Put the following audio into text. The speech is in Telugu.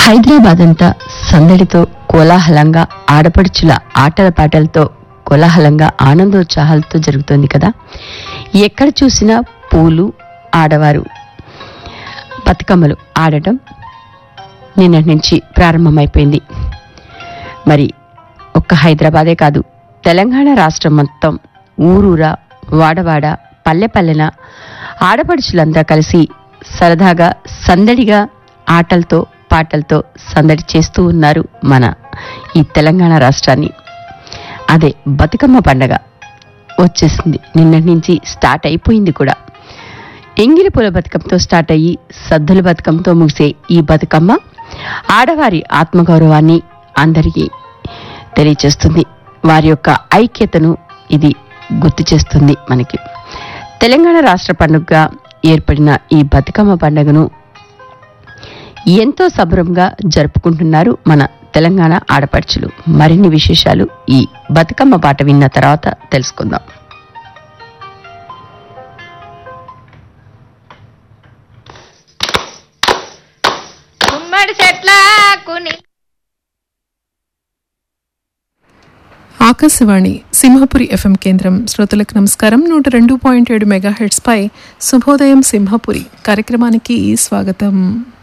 హైదరాబాద్ అంతా సందడితో కోలాహలంగా ఆడపడుచుల ఆటల పాటలతో కోలాహలంగా ఆనందోత్సాహాలతో జరుగుతోంది కదా. ఎక్కడ చూసినా పూలు, ఆడవారు బతుకమ్మలు ఆడటం నిన్నటి నుంచి ప్రారంభమైపోయింది. మరి ఒక్క హైదరాబాదే కాదు, తెలంగాణ రాష్ట్రం మొత్తం ఊరూరా, వాడవాడ, పల్లెపల్లెన ఆడపడుచులంతా కలిసి సరదాగా సందడిగా ఆటలతో పాటలతో సందడి చేస్తూ ఉన్నారు మన ఈ తెలంగాణ రాష్ట్రాన్ని. అదే బతుకమ్మ పండగ వచ్చేసింది, నిన్నటి నుంచి స్టార్ట్ అయిపోయింది కూడా. ఎంగిలి పూల బతుకమ్మతో స్టార్ట్ అయ్యి సద్దుల బతుకమ్మతో ముగిసే ఈ బతుకమ్మ ఆడవారి ఆత్మగౌరవాన్ని అందరికీ తెలియచేస్తుంది. వారి యొక్క ఐక్యతను ఇది గుర్తు చేస్తుంది మనకి. తెలంగాణ రాష్ట్ర పండుగగా ఏర్పడిన ఈ బతుకమ్మ పండుగను ఎంతో సంబరంగా జరుపుకుంటున్నారు మన తెలంగాణ ఆడపడుచులు. మరిన్ని విశేషాలు ఈ బతుకమ్మ పాట విన్న తర్వాత తెలుసుకుందాం. ఆకాశవాణి సింహపురి ఎఫ్ఎం కేంద్రం. శ్రోతలకు నమస్కారం. 102.7 మెగాహెర్ట్స్ పై శుభోదయం సింహపురి కార్యక్రమానికి స్వాగతం.